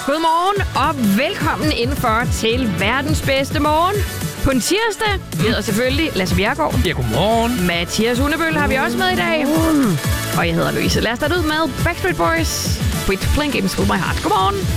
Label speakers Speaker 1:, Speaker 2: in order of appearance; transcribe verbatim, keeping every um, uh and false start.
Speaker 1: Godmorgen og velkommen indenfor til verdens bedste morgen. På en tirsdag hedder selvfølgelig Lasse Bjerregaard.
Speaker 2: Ja, godmorgen.
Speaker 1: Mathias Hundebøl har vi også med i dag. Og jeg hedder Louise. Lad os starte ud med Backstreet Boys. Quit Playing Games With My Heart. Godmorgen.